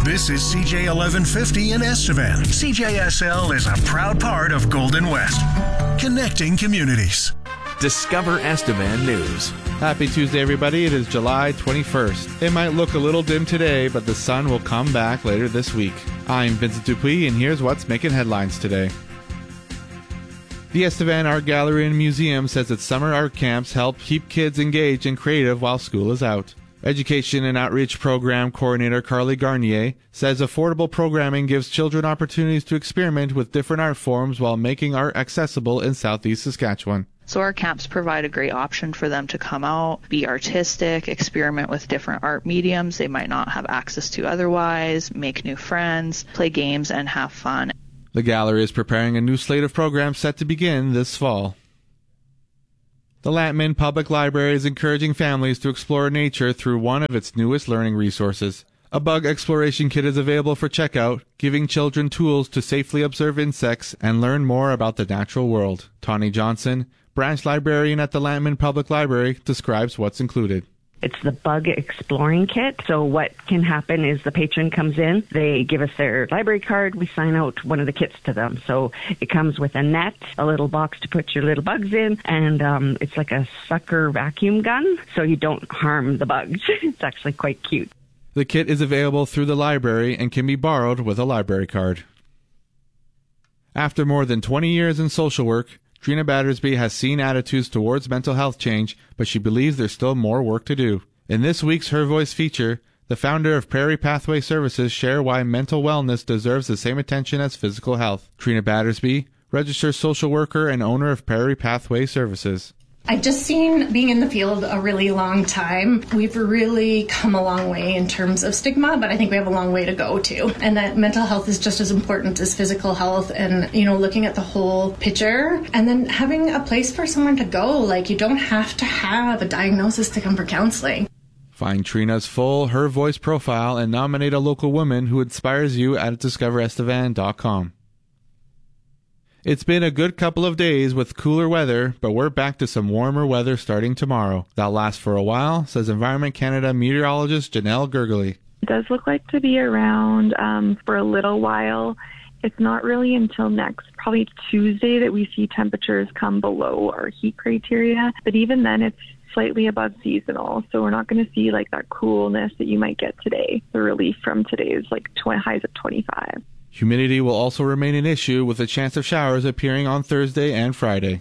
This is CJ 1150 in Estevan. CJSL is a proud part of Golden West, connecting communities. Discover Estevan News. Happy Tuesday, everybody. It is July 21st. It might look a little dim today, but the sun will come back later this week. I'm Vincent Dupuis, and here's what's making headlines today. The Estevan Art Gallery and Museum says its summer art camps help keep kids engaged and creative while school is out. Education and Outreach Program Coordinator Carly Garnier says affordable programming gives children opportunities to experiment with different art forms while making art accessible in Southeast Saskatchewan. So our camps provide a great option for them to come out, be artistic, experiment with different art mediums they might not have access to otherwise, make new friends, play games, and have fun. The gallery is preparing a new slate of programs set to begin this fall. The Lantman Public Library is encouraging families to explore nature through one of its newest learning resources. A bug exploration kit is available for checkout, giving children tools to safely observe insects and learn more about the natural world. Tawny Johnson, branch librarian at the Lantman Public Library, describes what's included. It's the bug exploring kit. So what can happen is the patron comes in, they give us their library card, we sign out one of the kits to them. So it comes with a net, a little box to put your little bugs in, and it's like a sucker vacuum gun, so you don't harm the bugs. It's actually quite cute. The kit is available through the library and can be borrowed with a library card. After more than 20 years in social work, Trina Battersby has seen attitudes towards mental health change, but she believes there's still more work to do. In this week's Her Voice feature, the founder of Prairie Pathway Services share why mental wellness deserves the same attention as physical health. Trina Battersby, registered social worker and owner of Prairie Pathway Services. I've just seen, being in the field a really long time, we've really come a long way in terms of stigma, but I think we have a long way to go too. And that mental health is just as important as physical health, and, looking at the whole picture and then having a place for someone to go. Like, you don't have to have a diagnosis to come for counseling. Find Trina's full Her Voice profile and nominate a local woman who inspires you at discoverestevan.com. It's been a good couple of days with cooler weather, but we're back to some warmer weather starting tomorrow. That'll last for a while, says Environment Canada meteorologist Janelle Gergely. It does look like to be around for a little while. It's not really until probably Tuesday, that we see temperatures come below our heat criteria. But even then, it's slightly above seasonal, so we're not going to see like that coolness that you might get today. The relief from today's highs of 25. Humidity will also remain an issue, with a chance of showers appearing on Thursday and Friday.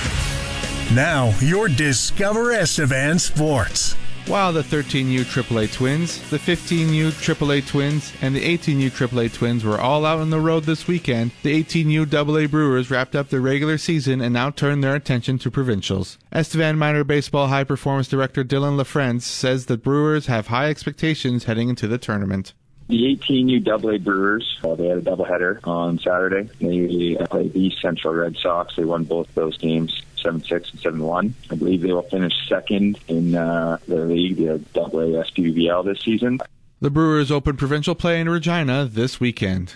Now, your Discover Estevan Sports. While the 13U AAA Twins, the 15U AAA Twins, and the 18U AAA Twins were all out on the road this weekend, the 18U AA Brewers wrapped up their regular season and now turn their attention to provincials. Estevan Minor Baseball High Performance Director Dylan LaFrance says the Brewers have high expectations heading into the tournament. The 18U AA Brewers, they had a doubleheader on Saturday. They played the Central Red Sox. They won both those games, 7-6 and 7-1. I believe they will finish second in their league, the AA SPBL this season. The Brewers open provincial play in Regina this weekend.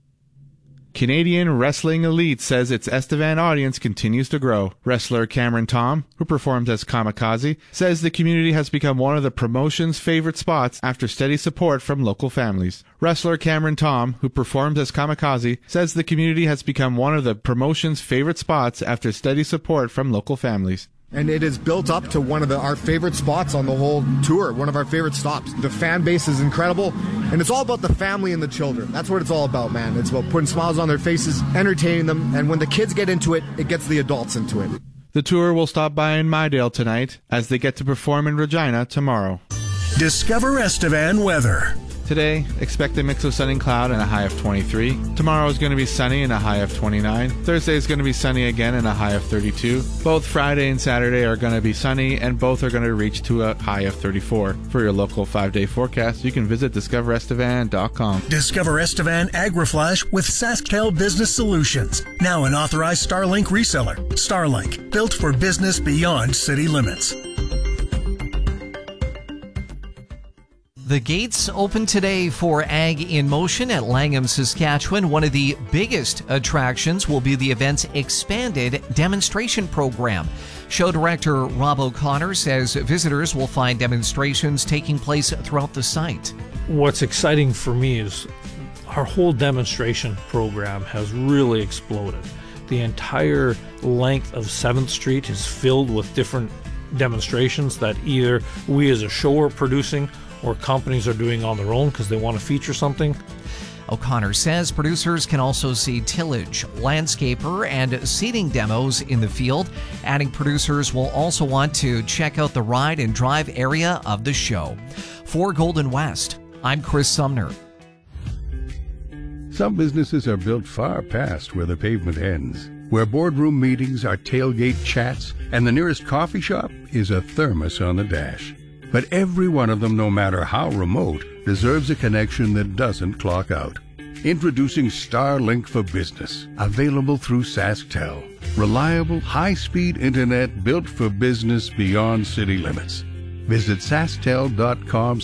Canadian Wrestling Elite says its Estevan audience continues to grow. Wrestler Cameron Tom, who performs as Kamikaze, says the community has become one of the promotion's favorite spots after steady support from local families. Wrestler Cameron Tom, who performs as Kamikaze, says the community has become one of the promotion's favorite spots after steady support from local families. And it is built up to one of our favorite spots on the whole tour, one of our favorite stops. The fan base is incredible, and it's all about the family and the children. That's what it's all about, man. It's about putting smiles on their faces, entertaining them, and when the kids get into it, it gets the adults into it. The tour will stop by in Mydale tonight, as they get to perform in Regina tomorrow. Discover Estevan weather. Today, expect a mix of sun and cloud and a high of 23. Tomorrow is going to be sunny and a high of 29. Thursday is going to be sunny again and a high of 32. Both Friday and Saturday are going to be sunny, and both are going to reach to a high of 34. For your local 5-day forecast, you can visit discoverestevan.com. Discover Estevan AgriFlash with SaskTel Business Solutions. Now an authorized Starlink reseller. Starlink, built for business beyond city limits. The gates open today for Ag in Motion at Langham, Saskatchewan. One of the biggest attractions will be the event's expanded demonstration program. Show director Rob O'Connor says visitors will find demonstrations taking place throughout the site. What's exciting for me is our whole demonstration program has really exploded. The entire length of 7th Street is filled with different demonstrations that either we as a show are producing or companies are doing on their own because they want to feature something. O'Connor says producers can also see tillage, landscaper, and seating demos in the field. Adding producers will also want to check out the ride and drive area of the show. For Golden West, I'm Chris Sumner. Some businesses are built far past where the pavement ends, where boardroom meetings are tailgate chats, and the nearest coffee shop is a thermos on the dash. But every one of them, no matter how remote, deserves a connection that doesn't clock out. Introducing Starlink for Business, available through SaskTel. Reliable, high-speed internet built for business beyond city limits. Visit SaskTel.com